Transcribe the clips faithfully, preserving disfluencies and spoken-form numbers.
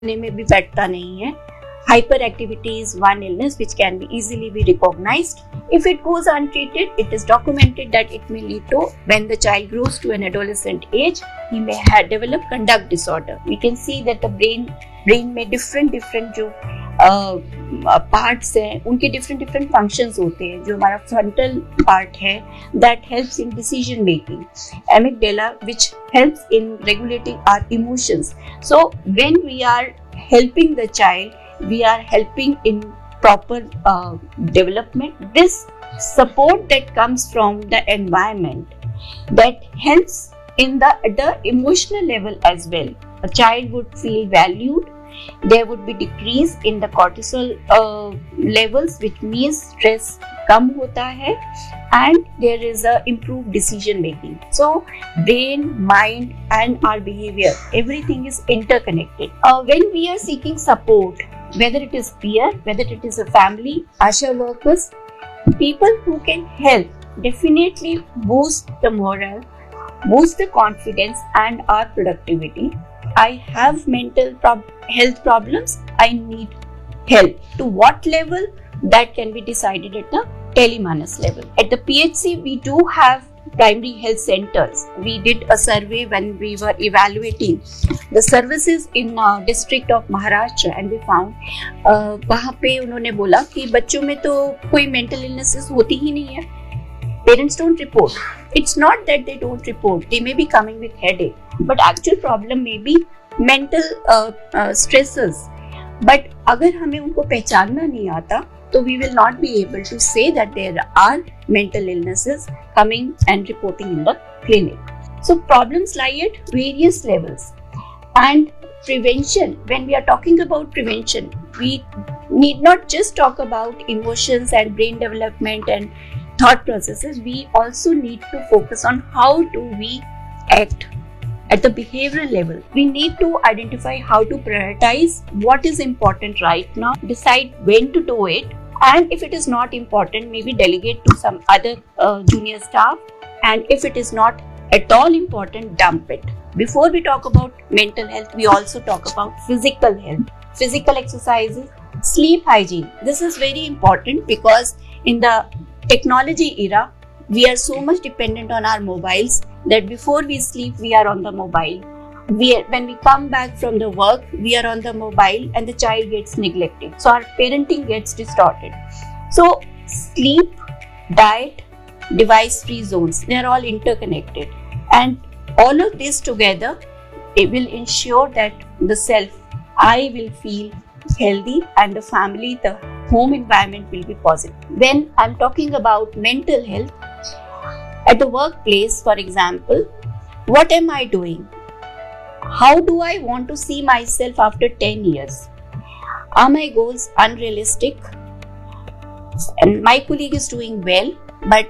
में भी बैठता नहीं है. Hyperactivity is one illness which can be easily be recognized. If it goes untreated, it is documented that it may lead to, when the child grows to an adolescent age, he may have develop conduct disorder. We can see that the brain brain में different different जो uh, parts हैं, उनके different different functions होते हैं. जो हमारा frontal part है, that helps in decision making. Amygdala, which helps in regulating our emotions. So when we are helping the child, we are helping in proper uh, development. This support that comes from the environment, that helps in the, the emotional level as well. A child would feel valued. There would be decrease in the cortisol uh, levels, which means stress कम होता है, and there is a improved decision making. So brain, mind and our behavior, everything is interconnected. Uh, when we are seeking support, whether it is peer, whether it is a family, ASHA workers, people who can help, definitely boost the morale, boost the confidence and our productivity. I have mental prob- health problems, I need help. To what level? That can be decided at the Telemanas level. At the P H C, we do have primary health centers. We did a survey when we were evaluating the services in uh, district of Maharashtra, and we found uh, वहाँ पे उन्होंने बोला कि बच्चों में तो कोई mental illnesses होती ही नहीं है. Parents don't report. It's not that they don't report. They may be coming with headache, but actual problem may be mental uh, uh, stresses. But अगर हमें उनको पहचानना नहीं आता, so we will not be able to say that there are mental illnesses coming and reporting in the clinic. So problems lie at various levels. And prevention, when we are talking about prevention, we need not just talk about emotions and brain development and thought processes. We also need to focus on how do we act at the behavioral level. We need to identify how to prioritize what is important right now, decide when to do it, and if it is not important, maybe delegate to some other uh, junior staff, and if it is not at all important, dump it. Before we talk about mental health, we also talk about physical health, physical exercises, sleep hygiene. This is very important because in the technology era, we are so much dependent on our mobiles that before we sleep, we are on the mobile. We are, when we come back from the work, we are on the mobile and the child gets neglected. So our parenting gets distorted. So sleep, diet, device-free zones, they are all interconnected. And all of this together, it will ensure that the self, I will feel healthy and the family, the home environment will be positive. When I'm talking about mental health, at the workplace, for example, what am I doing? How do I want to see myself after ten years? Are my goals unrealistic? And my colleague is doing well, but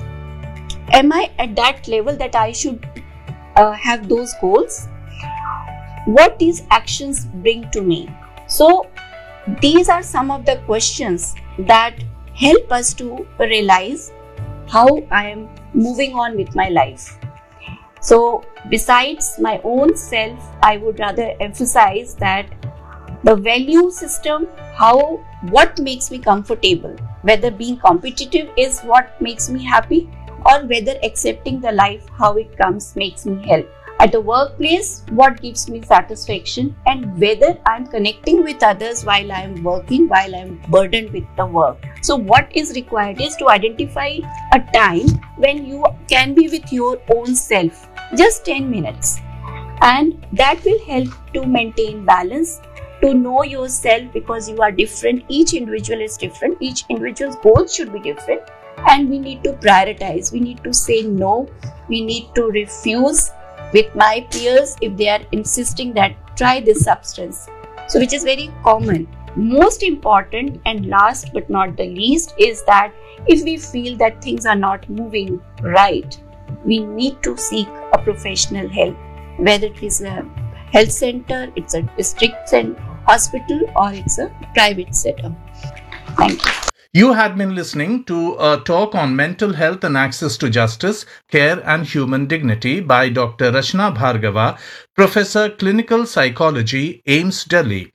am I at that level that I should uh, have those goals? What these actions bring to me? So these are some of the questions that help us to realize how I am moving on with my life. So besides my own self, I would rather emphasize that the value system, how, what makes me comfortable, whether being competitive is what makes me happy, or whether accepting the life how it comes makes me help. At the workplace, what gives me satisfaction, and whether I'm connecting with others while I'm working, while I'm burdened with the work. So what is required is to identify a time when you can be with your own self, just ten minutes. And that will help to maintain balance, to know yourself, because you are different. Each individual is different. Each individual's goals should be different. And we need to prioritize. We need to say no. We need to refuse with my peers if they are insisting that try this substance. So which is very common. Most important and last but not the least is that if we feel that things are not moving right, we need to seek a professional help, whether it is a health center, it's a district hospital, or it's a private setup. Thank you. You had been listening to a talk on mental health and access to justice, care and human dignity by Doctor Rachna Bhargava, Professor Clinical Psychology, AIIMS Delhi.